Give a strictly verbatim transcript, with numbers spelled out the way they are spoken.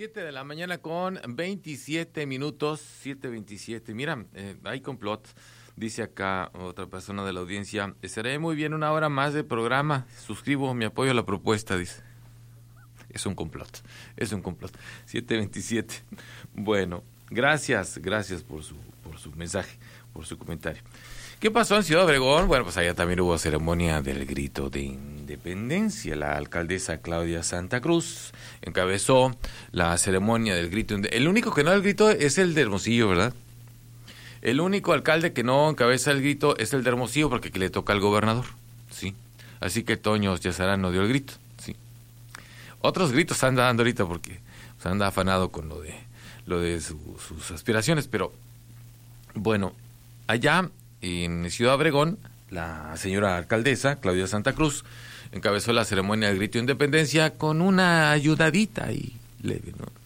Siete de la mañana con veintisiete minutos, siete veintisiete. Mira, eh, hay complot, dice acá otra persona de la audiencia. Estaré muy bien una hora más de programa. Suscribo mi apoyo a la propuesta, dice. Es un complot, es un complot. siete veintisiete. Bueno, gracias, gracias por su, por su mensaje, por su comentario. ¿Qué pasó en Ciudad Obregón? Bueno, pues allá también hubo ceremonia del grito de independencia. La alcaldesa Claudia Santa Cruz encabezó la ceremonia del grito. El único que no da el grito es el de Hermosillo, ¿verdad? El único alcalde que no encabeza el grito es el de Hermosillo, porque aquí le toca al gobernador, ¿sí? Así que Toño Yazarán no dio el grito, ¿sí? Otros gritos anda dando ahorita porque se anda afanado con lo de, lo de su, sus aspiraciones, pero bueno, allá en Ciudad Obregón, la señora alcaldesa, Claudia Santa Cruz, encabezó la ceremonia del grito de independencia con una ayudadita ahí leve, ¿no?